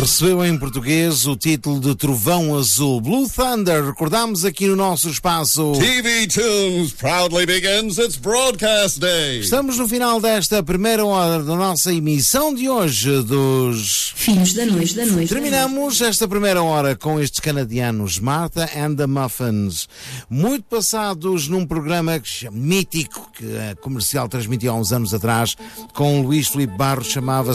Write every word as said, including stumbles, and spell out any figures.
recebeu em português o título de Trovão Azul. Blue Thunder, recordámos aqui no nosso espaço. T V Tunes proudly begins its broadcast day. Estamos no final desta primeira hora da nossa emissão de hoje dos Filhos da Noite da Noite. Terminamos esta primeira hora com estes canadianos, Martha and the Muffins, muito passados num programa mítico que a Comercial transmitiu há uns anos atrás com o Luís Filipe Barros, chamava-se